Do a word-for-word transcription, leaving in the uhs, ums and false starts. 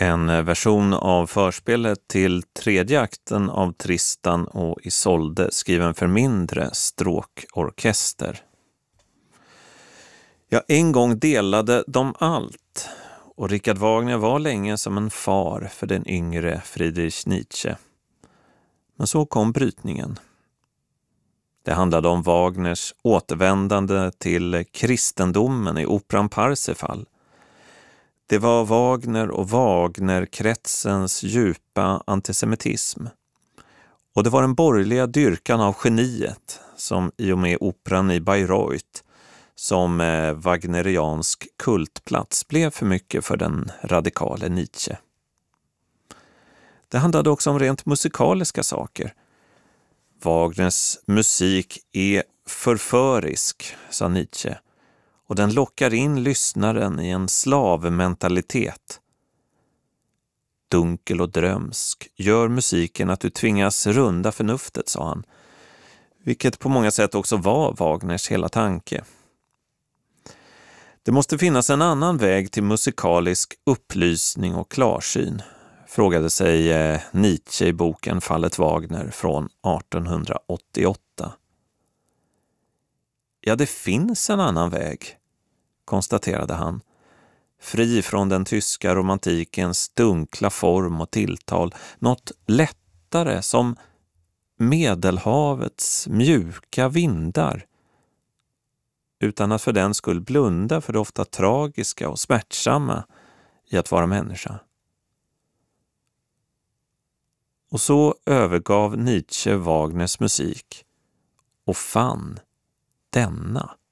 En version av förspelet till tredje akten av Tristan och Isolde skriven för mindre stråkorkester. Ja, en gång delade de allt och Richard Wagner var länge som en far för den yngre Friedrich Nietzsche. Men så kom brytningen. Det handlade om Wagners återvändande till kristendomen i operan Parsifal. Det var Wagner och Wagnerkretsens djupa antisemitism. Och det var den borgerliga dyrkan av geniet som i och med operan i Bayreuth som eh, wagneriansk kultplats blev för mycket för den radikale Nietzsche. Det handlade också om rent musikaliska saker. Wagners musik är förförisk, sa Nietzsche. Och den lockar in lyssnaren i en slavmentalitet. Dunkel och drömsk gör musiken att du tvingas runda förnuftet, sa han. Vilket på många sätt också var Wagners hela tanke. Det måste finnas en annan väg till musikalisk upplysning och klarsyn, frågade sig eh, Nietzsche i boken Fallet Wagner från artonhundraåttioåtta. Ja, det finns en annan väg, konstaterade han. Fri från den tyska romantikens dunkla form och tilltal. Något lättare som Medelhavets mjuka vindar. Utan att för den skull blunda för det ofta tragiska och smärtsamma i att vara människa. Och så övergav Nietzsche Wagners musik och fann denna.